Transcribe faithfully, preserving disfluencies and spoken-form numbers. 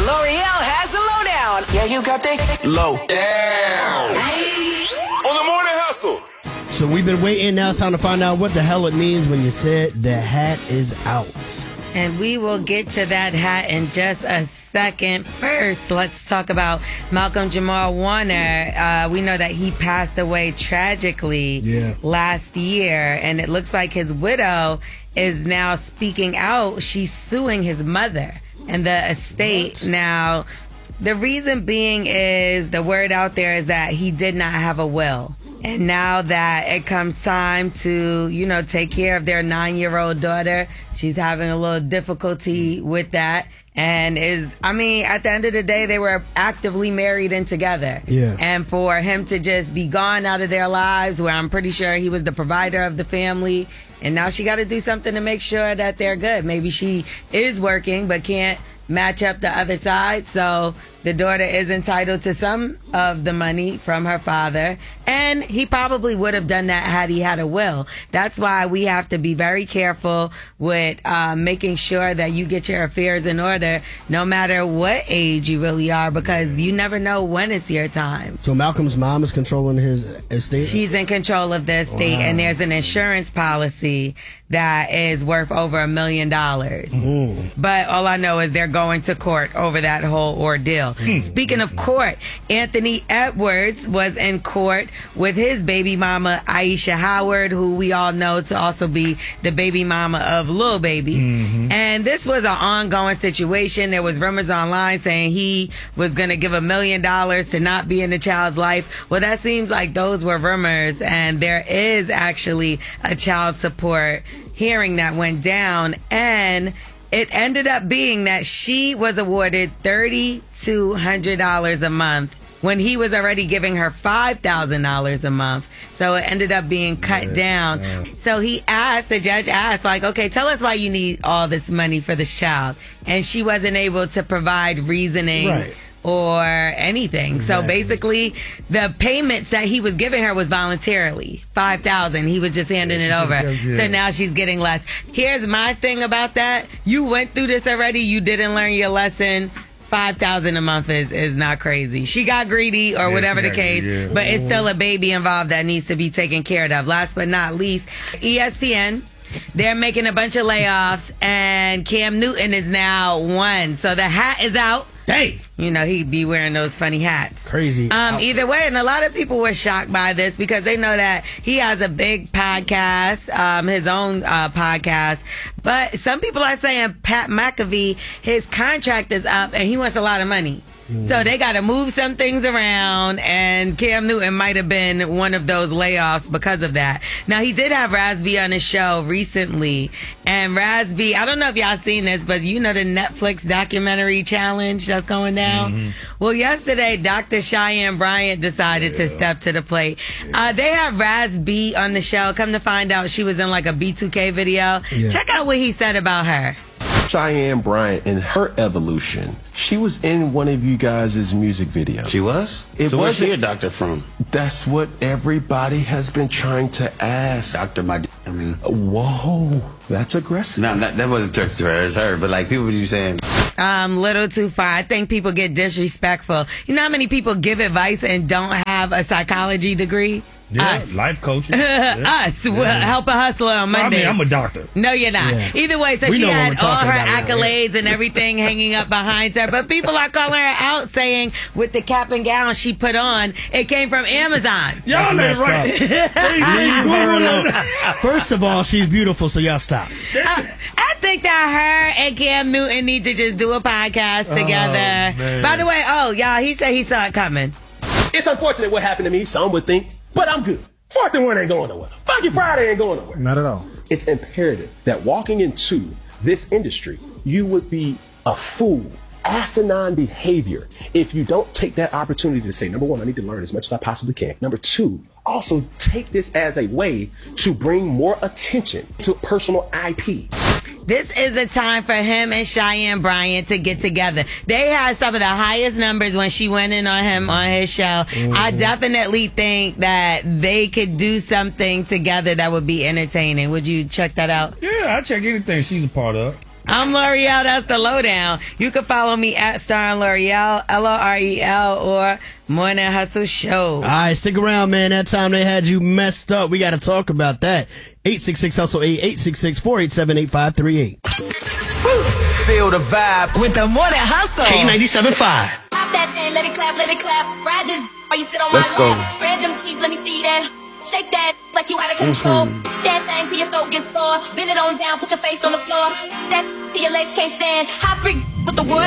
L'Oreal has the lowdown. Yeah, you got the low down. On the morning hustle. So we've been waiting now. It's time to find out what the hell it means when you said the hat is out. And we will get to that hat in just a second. First, let's talk about Malcolm Jamal Warner. Uh, we know that he passed away tragically yeah. last year, and it looks like his widow is now speaking out. She's suing his mother and the estate. What? Now, the reason being is the word out there is that he did not have a will. And now that it comes time to, you know, take care of their nine-year-old daughter, she's having a little difficulty with that. And is, I mean, at the end of the day, they were actively married and together. Yeah. And for him to just be gone out of their lives, where I'm pretty sure he was the provider of the family, and now she got to do something to make sure that they're good. Maybe she is working but can't match up the other side, so the daughter is entitled to some of the money from her father, and he probably would have done that had he had a will. That's why we have to be very careful with uh, making sure that you get your affairs in order, no matter what age you really are, because you never know when it's your time. So Malcolm's mom is controlling his estate? She's in control of the estate, wow. And there's an insurance policy that is worth over a million dollars. Mm. But all I know is they're going to court over that whole ordeal. Mm. Speaking of court, Anthony Edwards was in court with his baby mama, Aisha Howard, who we all know to also be the baby mama of Lil Baby. Mm-hmm. And this was an ongoing situation. There was rumors online saying he was going to give a million dollars to not be in the child's life. Well, that seems like those were rumors, and there is actually a child support hearing that went down, and it ended up being that she was awarded three thousand two hundred dollars a month when he was already giving her five thousand dollars a month. So it ended up being cut yeah, down. Yeah. So he asked, the judge asked, like, okay, tell us why you need all this money for this child. And she wasn't able to provide reasoning. Right. Or anything. Exactly. So basically, the payments that he was giving her was voluntarily. five thousand dollars. He was just handing yeah, it over. Yeah. So now she's getting less. Here's my thing about that. You went through this already. You didn't learn your lesson. five thousand dollars a month is, is not crazy. She got greedy or yeah, whatever the case, yeah. but it's still a baby involved that needs to be taken care of. Last but not least, E S P N. They're making a bunch of layoffs, and Cam Newton is now one. So the hat is out. Hey, you know, he'd be wearing those funny hats. Crazy. Um, either way, and a lot of people were shocked by this because they know that he has a big podcast, um, his own uh, podcast. But some people are saying Pat McAfee, his contract is up and he wants a lot of money. Mm. So they got to move some things around, and Cam Newton might have been one of those layoffs because of that. Now, he did have Raz-B on his show recently, and Raz-B, I don't know if y'all seen this, but you know the Netflix documentary challenge that's going down? Mm-hmm. Well, yesterday, Doctor Cheyenne Bryant decided yeah. to step to the plate. Yeah. Uh, they have Raz-B on the show. Come to find out, she was in like a B two K video. Yeah. Check out what he said about her. Cheyenne Bryant and her evolution. She was in one of you guys' music videos. She was? It so where's she a doctor from? That's what everybody has been trying to ask. Doctor, my, I mean. Whoa, that's aggressive. No, that, that wasn't directed to her, it's her. But like, people were saying. Um, little too far. I think people get disrespectful. You know how many people give advice and don't have a psychology degree? Yeah, Us. life coaching. Yeah. Us. Yeah. We'll help a hustler on Monday. Well, I mean, I'm a doctor. No, you're not. Yeah. Either way, so we she had all her about, accolades right? and everything hanging up behind her. But people are calling her out saying with the cap and gown she put on, it came from Amazon. Y'all ain't right. First of all, she's beautiful, so y'all stop. I, I think that her and Cam Newton need to just do a podcast together. Oh, by the way, oh, y'all, he said he saw it coming. It's unfortunate what happened to me, some would think, but I'm good. Fourth and one ain't going nowhere. Funky Friday ain't going nowhere. Not at all. It's imperative that walking into this industry, you would be a fool, asinine behavior if you don't take that opportunity to say, number one, I need to learn as much as I possibly can. Number two, also take this as a way to bring more attention to personal I P. This is a time for him and Cheyenne Bryant to get together. They had some of the highest numbers when she went in on him on his show. Mm-hmm. I definitely think that they could do something together that would be entertaining. Would you check that out? Yeah, I check anything she's a part of. I'm L'Oreal. That's the lowdown. You can follow me at Star L'Oreal, L O R E L, or Morning Hustle Show. All right, stick around, man. That time they had you messed up. We got to talk about that. eight six six hustle eight, eight six six, four eight seven, eight five three eight. Feel the vibe with the Morning Hustle. K ninety-seven point five. Pop that thing, let it clap, let it clap. Ride this while you sit on Let's my go. lap. Spread them cheeks, let me see that. Shake that like you out of control. Mm-hmm. That thing till your throat gets sore. Bend it on down, put your face on the floor. That till your legs can't stand. Hot freak with the word.